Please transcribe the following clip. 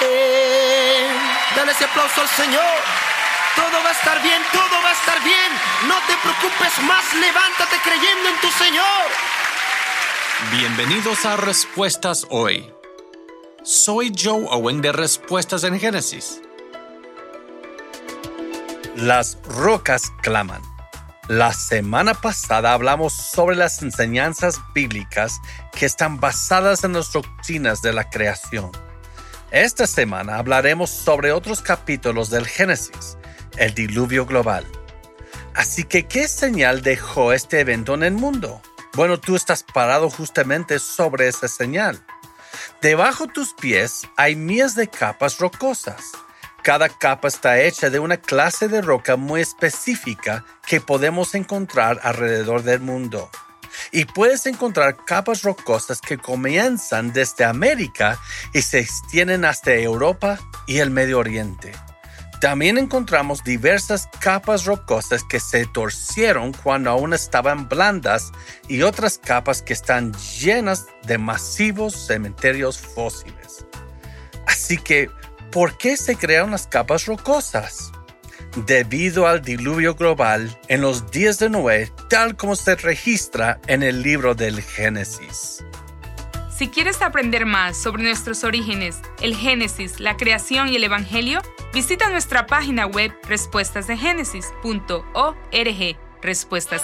Dale ese aplauso al Señor. Todo va a estar bien, todo va a estar bien. No te preocupes más, levántate creyendo en tu Señor. Bienvenidos a Respuestas Hoy. Soy Joe Owen de Respuestas en Génesis. Las rocas claman. La semana pasada hablamos sobre las enseñanzas bíblicas que están basadas en las doctrinas de la creación. Esta semana hablaremos sobre otros capítulos del Génesis, el diluvio global. Así que, ¿qué señal dejó este evento en el mundo? Bueno, tú estás parado justamente sobre esa señal. Debajo de tus pies hay miles de capas rocosas. Cada capa está hecha de una clase de roca muy específica que podemos encontrar alrededor del mundo. Y puedes encontrar capas rocosas que comienzan desde América y se extienden hasta Europa y el Medio Oriente. También encontramos diversas capas rocosas que se torcieron cuando aún estaban blandas y otras capas que están llenas de masivos cementerios fósiles. Así que, ¿por qué se crearon las capas rocosas? Debido al diluvio global en los días de Noé, tal como se registra en el libro del Génesis. Si quieres aprender más sobre nuestros orígenes, el Génesis, la creación y el Evangelio, visita nuestra página web respuestasdegénesis.org. Respuestas